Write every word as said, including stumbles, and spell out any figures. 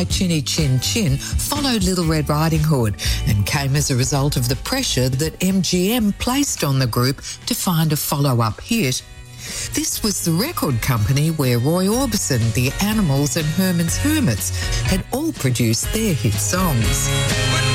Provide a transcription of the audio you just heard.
Chinny Chin Chin followed Little Red Riding Hood and came as a result of the pressure that M G M placed on the group to find a follow-up hit. This was the record company where Roy Orbison, The Animals and Herman's Hermits had all produced their hit songs.